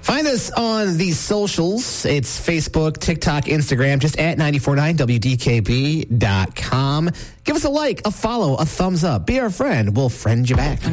Find us on the socials. It's Facebook, TikTok, Instagram, just at 949WDKB.com. Give us a like, a follow, a thumbs up. Be our friend. We'll friend you back.